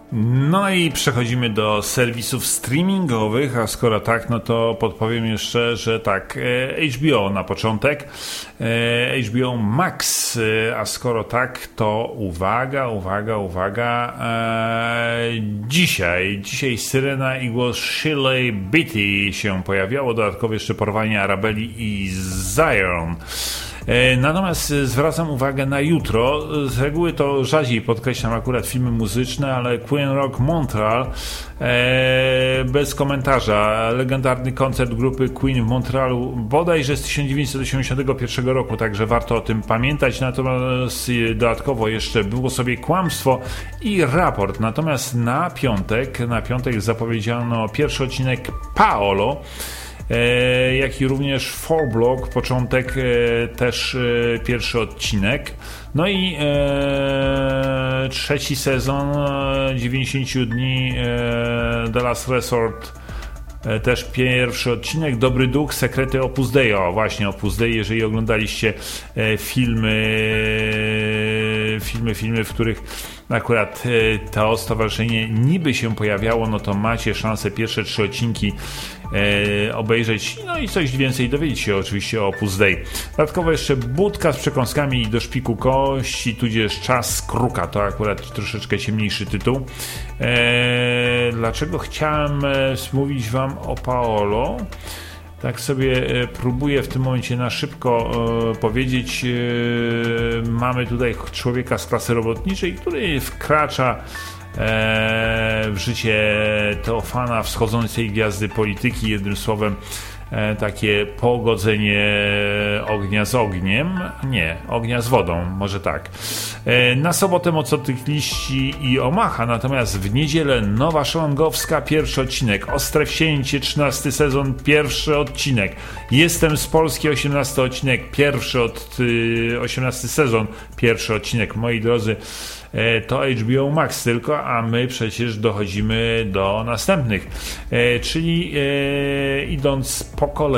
No i przechodzimy do serwisów streamingowych, a skoro tak, no to podpowiem jeszcze, że tak, HBO na początek, HBO Max, a skoro tak, to uwaga, dzisiaj Syrena i głos Shirley Beatty się pojawiało, dodatkowo jeszcze porwanie Arabeli i Zion. Natomiast zwracam uwagę na jutro. Z reguły to rzadziej podkreślam akurat filmy muzyczne, ale Queen Rock Montreal bez komentarza. Legendarny koncert grupy Queen w Montrealu bodajże z 1981 roku, także warto o tym pamiętać. Natomiast dodatkowo jeszcze było sobie kłamstwo i raport. Natomiast na piątek zapowiedziano pierwszy odcinek Paolo, jak i również 4Block, początek, też pierwszy odcinek. No i trzeci sezon 90 dni The Last Resort, też pierwszy odcinek. Dobry Duch, Sekrety Opus Dei. O, właśnie Opus Dei, jeżeli oglądaliście filmy, w których akurat to stowarzyszenie niby się pojawiało, no to macie szansę pierwsze 3 odcinki obejrzeć, no i coś więcej dowiedzieć się oczywiście o Opus Dei. Dodatkowo jeszcze Budka z przekąskami do szpiku kości, tudzież Czas Kruka, to akurat troszeczkę ciemniejszy tytuł. Dlaczego chciałem mówić wam o Paolo? Tak sobie próbuję w tym momencie na szybko powiedzieć. Mamy tutaj człowieka z klasy robotniczej, który wkracza w życie Teofana, wschodzącej gwiazdy polityki. Jednym słowem, takie pogodzenie ognia z ogniem, nie, ognia z wodą, może tak. Na sobotę Motocykliści i Omaha, natomiast w niedzielę Nowa Szalongowska, pierwszy odcinek, Ostre Wsięcie, 13 sezon, pierwszy odcinek, Jestem z Polski, 18 odcinek, 18 sezon, pierwszy odcinek. Moi drodzy, to HBO Max tylko, a my przecież dochodzimy do następnych, czyli idąc po kolei.